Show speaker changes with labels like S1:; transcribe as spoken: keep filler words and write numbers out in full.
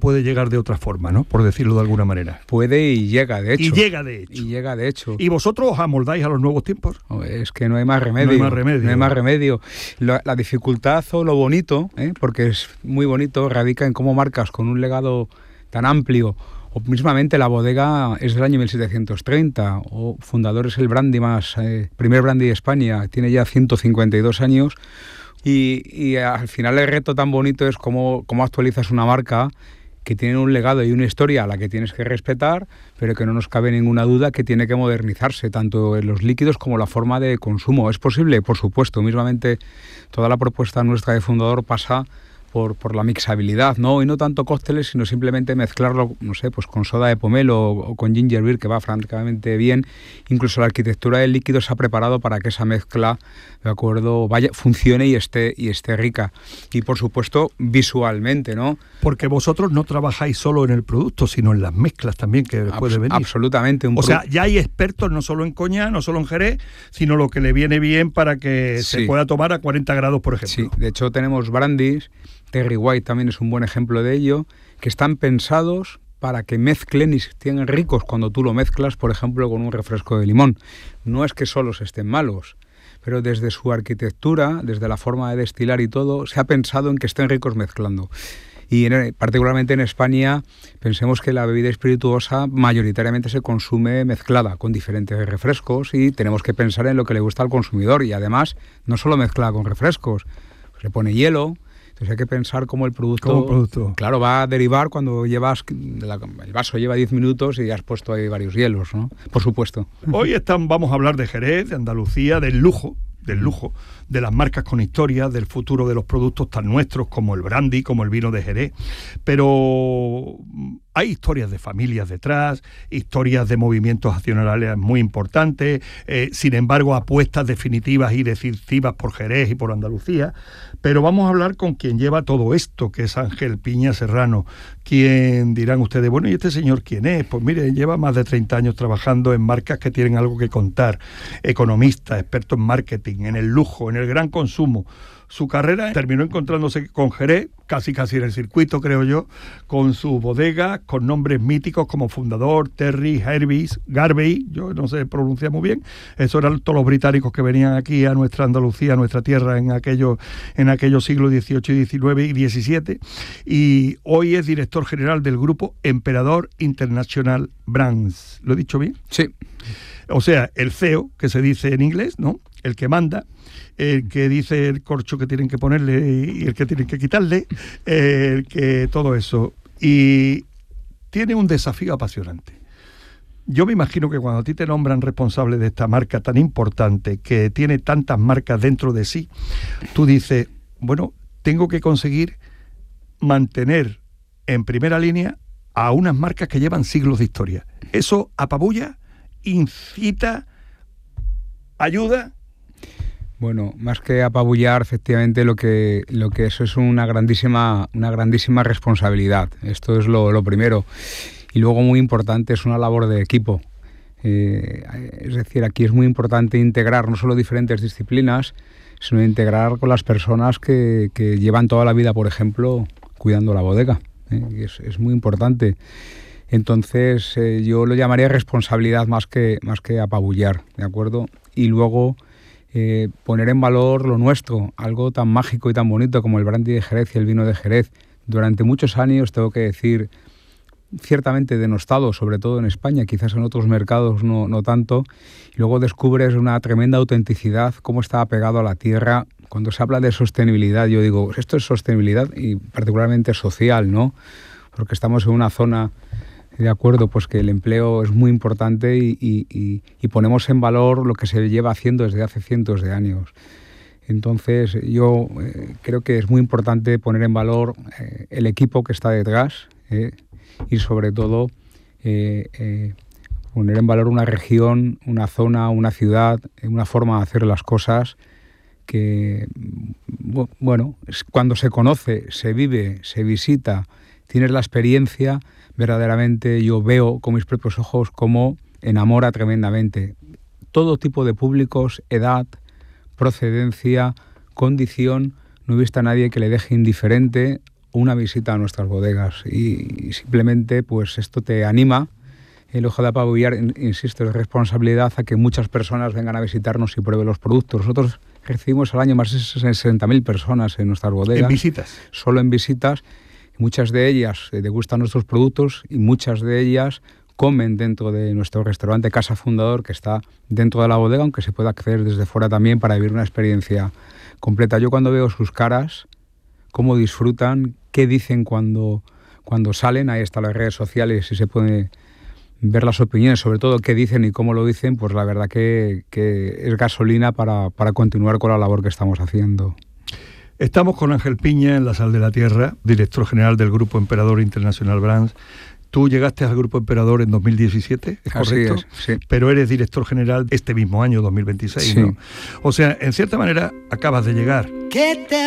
S1: puede llegar de otra forma, ¿no? Por decirlo de alguna manera.
S2: Puede y llega, de hecho.
S1: Y llega, de hecho.
S2: Y llega, de hecho.
S1: ¿Y vosotros os amoldáis a los nuevos tiempos?
S2: Es que no hay más remedio.
S1: No hay más remedio.
S2: No hay más remedio. La, la dificultad o lo bonito, ¿eh? porque es muy bonito, radica en cómo marcas con un legado tan amplio. O mismamente la bodega es del año mil setecientos treinta, o fundador es el brandy más, eh, primer brandy de España, tiene ya ciento cincuenta y dos años, y, y al final el reto tan bonito es cómo, cómo actualizas una marca que tiene un legado y una historia a la que tienes que respetar, pero que no nos cabe ninguna duda que tiene que modernizarse, tanto en los líquidos como la forma de consumo. ¿Es posible? Por supuesto, mismamente toda la propuesta nuestra de fundador pasa Por, por la mixabilidad, ¿no? Y no tanto cócteles, sino simplemente mezclarlo, no sé, pues con soda de pomelo o, o con ginger beer, que va francamente bien. Incluso la arquitectura del líquido se ha preparado para que esa mezcla, de acuerdo, vaya, funcione y esté, y esté rica. Y por supuesto, visualmente, ¿no?
S1: Porque vosotros no trabajáis solo en el producto, sino en las mezclas también que Abs- puede venir.
S2: Absolutamente. Un
S1: o
S2: pro-
S1: sea, ya hay expertos no solo en coñac, no solo en jerez, sino lo que le viene bien para que
S2: sí.
S1: se pueda tomar a cuarenta grados, por ejemplo.
S2: Sí, de hecho tenemos brandies, Terry White también es un buen ejemplo de ello, que están pensados para que mezclen y estén ricos cuando tú lo mezclas, por ejemplo, con un refresco de limón. No es que solos estén malos, pero desde su arquitectura, desde la forma de destilar y todo, se ha pensado en que estén ricos mezclando. Y en, particularmente en España, pensemos que la bebida espirituosa mayoritariamente se consume mezclada con diferentes refrescos, y tenemos que pensar en lo que le gusta al consumidor, y además no solo mezclada con refrescos, se le pone hielo. Entonces hay que pensar cómo el producto,
S1: ¿Cómo producto?
S2: Claro, va a derivar cuando llevas, la, el vaso lleva diez minutos y has puesto ahí varios hielos, ¿no? Por supuesto.
S1: Hoy están, vamos a hablar de Jerez, de Andalucía, del lujo, del lujo, de las marcas con historia, del futuro de los productos tan nuestros como el brandy, como el vino de Jerez. Pero hay historias de familias detrás, historias de movimientos accionariales muy importantes, eh, sin embargo apuestas definitivas y decisivas por Jerez y por Andalucía. Pero vamos a hablar con quien lleva todo esto, que es Ángel Piña Serrano, quien dirán ustedes, bueno, ¿y este señor quién es? Pues mire, lleva más de treinta años trabajando en marcas que tienen algo que contar, economista, experto en marketing, en el lujo, en el gran consumo. Su carrera terminó encontrándose con Jerez, casi casi en el circuito, creo yo, con sus bodegas, con nombres míticos como fundador, Terry, Hervis, Garvey, yo no sé pronunciar muy bien, esos eran todos los británicos que venían aquí a nuestra Andalucía, a nuestra tierra en aquellos, en aquellos siglos dieciocho, diecinueve y diecisiete, y hoy es director general del grupo Emperador International Brands. ¿Lo he dicho bien?
S2: Sí.
S1: O sea, el C E O, que se dice en inglés, ¿no? El que manda, el que dice el corcho que tienen que ponerle y el que tienen que quitarle, el que todo eso. Y tiene un desafío apasionante. Yo me imagino que cuando a ti te nombran responsable de esta marca tan importante, que tiene tantas marcas dentro de sí, tú dices, bueno, tengo que conseguir mantener en primera línea a unas marcas que llevan siglos de historia. Eso apabulla, incita, ayuda.
S2: Bueno, más que apabullar, efectivamente, lo que, lo que eso es una grandísima, una grandísima responsabilidad. Esto es lo, lo primero. Y luego, muy importante, es una labor de equipo. Eh, es decir, aquí es muy importante integrar no solo diferentes disciplinas, sino integrar con las personas que, que llevan toda la vida, por ejemplo, cuidando la bodega. ¿eh? Y es, es muy importante. Entonces, eh, yo lo llamaría responsabilidad más que, más que apabullar, ¿de acuerdo? Y luego eh, poner en valor lo nuestro, algo tan mágico y tan bonito como el brandy de Jerez y el vino de Jerez. Durante muchos años, tengo que decir, ciertamente denostado, sobre todo en España, quizás en otros mercados no, no tanto, y luego descubres una tremenda autenticidad, cómo está apegado a la tierra. Cuando se habla de sostenibilidad, yo digo, esto es sostenibilidad y particularmente social, ¿no? Porque estamos en una zona, de acuerdo, pues que el empleo es muy importante y, y, y, y ponemos en valor lo que se lleva haciendo desde hace cientos de años. Entonces, yo eh, creo que es muy importante poner en valor eh, el equipo que está detrás, eh, y sobre todo eh, eh, poner en valor una región, una zona, una ciudad, una forma de hacer las cosas que, bueno, cuando se conoce, se vive, se visita, tienes la experiencia, verdaderamente yo veo con mis propios ojos cómo enamora tremendamente. Todo tipo de públicos, edad, procedencia, condición, no he visto a nadie que le deje indiferente o una visita a nuestras bodegas. Y, y simplemente pues esto te anima. El Ojo de Apabullar, insisto, es responsabilidad a que muchas personas vengan a visitarnos y prueben los productos. Nosotros recibimos al año más de sesenta mil personas en nuestras bodegas.
S1: ¿En visitas?
S2: Solo en visitas. Muchas de ellas degustan nuestros productos y muchas de ellas comen dentro de nuestro restaurante Casa Fundador, que está dentro de la bodega, aunque se puede acceder desde fuera también para vivir una experiencia completa. Yo cuando veo sus caras, cómo disfrutan, qué dicen cuando, cuando salen, ahí están las redes sociales y se puede ver las opiniones, sobre todo qué dicen y cómo lo dicen, pues la verdad que, que es gasolina para, para continuar con la labor que estamos haciendo.
S1: Estamos con Ángel Piña en La Sal de la Tierra, director general del Grupo Emperador International Brands. Tú llegaste al Grupo Emperador en dos mil diecisiete, ¿es correcto?
S2: Así es, sí.
S1: Pero eres director general este mismo año, dos mil veintiséis,
S2: sí.
S1: ¿no? O sea, en cierta manera, acabas de llegar.
S3: ¿Qué te